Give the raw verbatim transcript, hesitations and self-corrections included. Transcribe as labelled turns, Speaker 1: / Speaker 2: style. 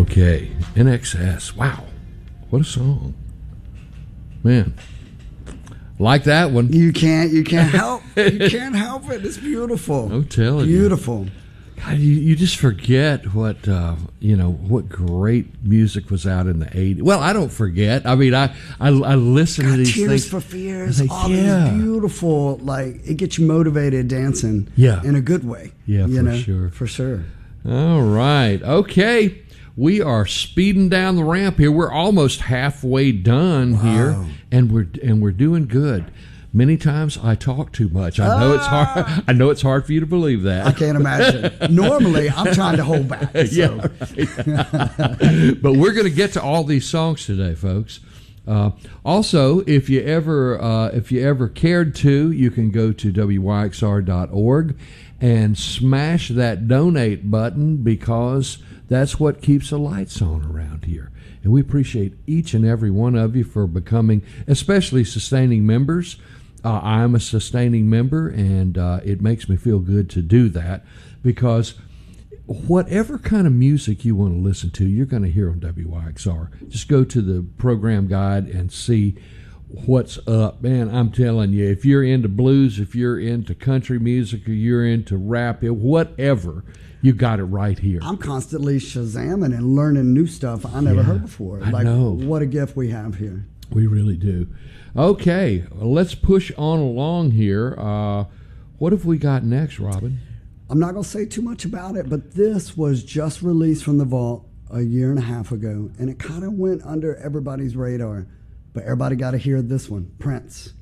Speaker 1: Okay, N X S. Wow, what a song, man! Like that one.
Speaker 2: You can't. You can't help. You can't help it. It's beautiful.
Speaker 1: I'm telling you,
Speaker 2: beautiful.
Speaker 1: God, you, you just forget what uh, you know. What great music was out in the eighties. Well, I don't forget. I mean, I I, I listen
Speaker 2: God,
Speaker 1: to these
Speaker 2: Tears
Speaker 1: things.
Speaker 2: for Fears.
Speaker 1: Like,
Speaker 2: All
Speaker 1: yeah.
Speaker 2: these beautiful. Like it gets you motivated dancing.
Speaker 1: Yeah.
Speaker 2: In a good way.
Speaker 1: Yeah,
Speaker 2: you
Speaker 1: for
Speaker 2: know?
Speaker 1: sure.
Speaker 2: For sure.
Speaker 1: All right. Okay. We are speeding down the ramp here. We're almost halfway done
Speaker 2: Wow.
Speaker 1: here, and we're and we're doing good. Many times I talk too much. I know it's hard. I know it's hard for you to believe that.
Speaker 2: I can't imagine. Normally, I'm trying to hold back. So.
Speaker 1: Yeah, right. But we're going to get to all these songs today, folks. Uh, also, if you ever uh, if you ever cared to, you can go to W Y X R dot org and smash that donate button, because that's what keeps the lights on around here. And we appreciate each and every one of you for becoming, especially sustaining members. Uh, I'm a sustaining member, and uh, it makes me feel good to do that, because whatever kind of music you want to listen to, you're going to hear on W Y X R. Just go to the program guide and see what's up. Man, I'm telling you, if you're into blues, if you're into country music, or you're into rap, whatever, you got it right here.
Speaker 2: I'm constantly Shazamming and learning new stuff I never
Speaker 1: Yeah,
Speaker 2: heard before.
Speaker 1: I
Speaker 2: Like,
Speaker 1: know.
Speaker 2: what a gift we have here.
Speaker 1: We really do. Okay, well, let's push on along here. Uh, what have we got next, Robin?
Speaker 2: I'm not going to say too much about it, but this was just released from the vault a year and a half ago, and it kind of went under everybody's radar. But everybody got to hear this one, Prince.